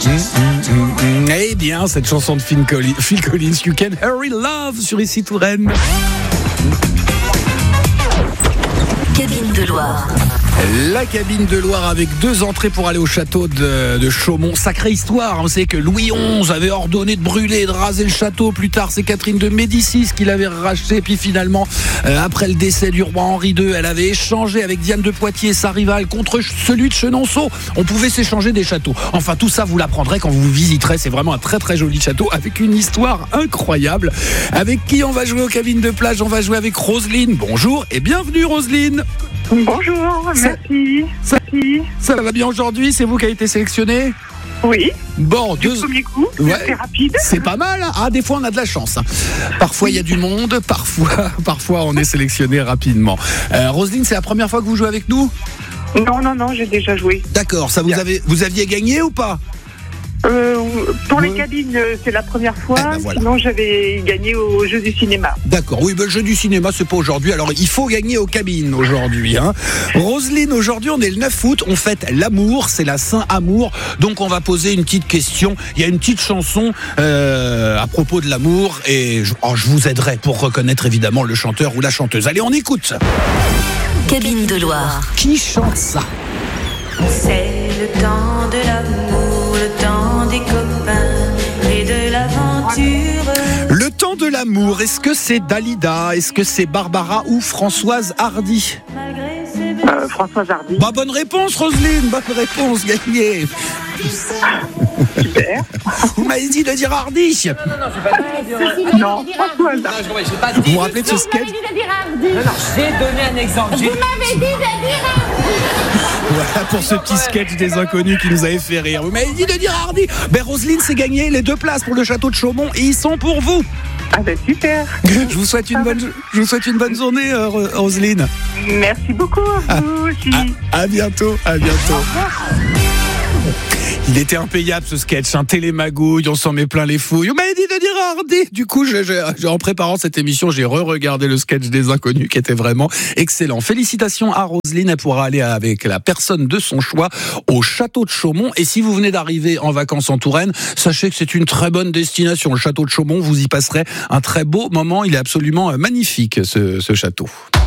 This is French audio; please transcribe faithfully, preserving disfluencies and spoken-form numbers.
mmh, mmh. Eh bien, cette chanson de Phil Collins, Phil Collins, You Can Hurry Love sur Ici Touraine. Cabine de Loire. La cabine de Loire avec deux entrées pour aller au château de, de Chaumont. Sacrée histoire, on sait que Louis onze avait ordonné de brûler et de raser le château. Plus tard, c'est Catherine de Médicis qui l'avait racheté. Puis finalement, euh, après le décès du roi Henri deux, elle avait échangé avec Diane de Poitiers, sa rivale, contre celui de Chenonceau. On pouvait s'échanger des châteaux. Enfin, tout ça, vous l'apprendrez quand vous visiterez. C'est vraiment un très très joli château avec une histoire incroyable. Avec qui on va jouer aux cabines de plage? On va jouer avec Roselyne. Bonjour et bienvenue Roselyne. Bonjour, merci. Ça, merci. Ça va bien aujourd'hui? C'est vous qui avez été sélectionné? Oui. Bon, du deux... premier coup, ouais, c'est rapide. C'est pas mal. Ah, des fois on a de la chance. Parfois il y a du monde, parfois, parfois on est sélectionné rapidement. Euh, Roselyne, c'est la première fois que vous jouez avec nous? Non, non, non, j'ai déjà joué. D'accord. Ça vous avez, vous aviez gagné ou pas? Euh, pour ouais. les cabines, c'est la première fois. Eh ben voilà. Sinon, j'avais gagné au jeu du cinéma. D'accord. Oui, ben, le jeu du cinéma, c'est pas aujourd'hui. Alors, il faut gagner aux cabines aujourd'hui. Hein. Roselyne, aujourd'hui, on est le neuf août. On fête l'amour. C'est la Saint-Amour. Donc, on va poser une petite question. Il y a une petite chanson euh, à propos de l'amour. Et je, oh, je vous aiderai pour reconnaître évidemment le chanteur ou la chanteuse. Allez, on écoute. Cabine de Loire. Qui chante ça? C'est le temps de l'amour, le temps des copains et de l'aventure. Le temps de l'amour, est-ce que c'est Dalida? Est-ce que c'est Barbara ou Françoise Hardy? Euh, Françoise Hardy. Bah, bonne réponse Roselyne, bonne réponse, gagnée. Super. Vous m'avez dit de dire Hardy. Non, non, non, j'ai pas dit de dire. Non, Françoise Hardy. Non, je j'ai pas dit. Vous vous rappelez de ce sketch? Non, non, j'ai donné un exemple. J'ai... Vous m'avez dit de dire Voilà pour ce petit sketch des inconnus qui nous avait fait rire. Vous m'avez dit de dire Hardy. Ben Roselyne, c'est gagné, les deux places pour le château de Chaumont et ils sont pour vous. Ah ben super. Je vous souhaite une bonne, je vous souhaite une bonne journée, euh, Roselyne. Merci beaucoup à vous aussi. À, à bientôt, à bientôt. Il était impayable ce sketch, un télémagouille, on s'en met plein les fouilles. Vous m'avez dit de dire Hardy. Du coup, j'ai, j'ai, en préparant cette émission, j'ai re-regardé le sketch des inconnus qui était vraiment excellent. Félicitations à Roselyne, elle pourra aller avec la personne de son choix au château de Chaumont. Et si vous venez d'arriver en vacances en Touraine, sachez que c'est une très bonne destination. Le château de Chaumont, vous y passerez un très beau moment. Il est absolument magnifique ce, ce château.